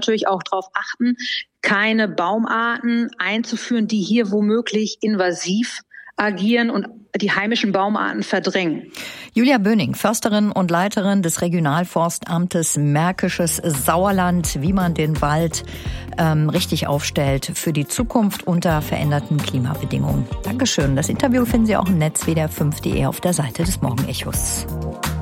natürlich auch darauf achten, keine Baumarten einzuführen, die hier womöglich invasiv agieren und die heimischen Baumarten verdrängen. Julia Böning, Försterin und Leiterin des Regionalforstamtes Märkisches Sauerland, wie man den Wald richtig aufstellt für die Zukunft unter veränderten Klimabedingungen. Dankeschön. Das Interview finden Sie auch im Netz WDR5.de auf der Seite des Morgenechos.